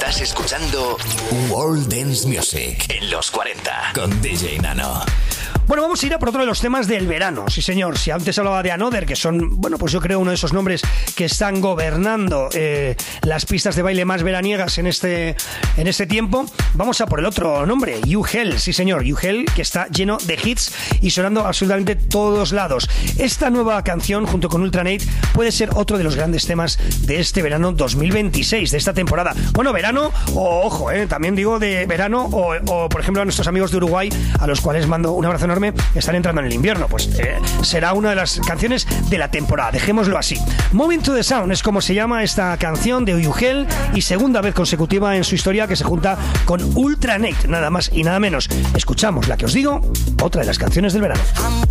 Estás escuchando World Dance Music en los 40 con DJ Nano. Bueno, vamos a ir a por otro de los temas del verano, sí señor. Si antes hablaba de Another, que son, bueno, pues yo creo uno de esos nombres que están gobernando las pistas de baile más veraniegas en este tiempo, vamos a por el otro nombre, You Hell, sí señor, You Hell, que está lleno de hits y sonando absolutamente todos lados. Esta nueva canción, junto con Ultranate, puede ser otro de los grandes temas de este verano 2026, de esta temporada. Bueno, verano, ojo, también digo de verano, o por ejemplo a nuestros amigos de Uruguay, a los cuales mando un abrazo enorme, están entrando en el invierno, pues será una de las canciones de la temporada, dejémoslo así. Moving to the Sound es como se llama esta canción de You Hell, y segunda vez consecutiva en su historia que se junta con Ultranate, nada más y nada menos. Escuchamos la que os digo, otra de las canciones del verano.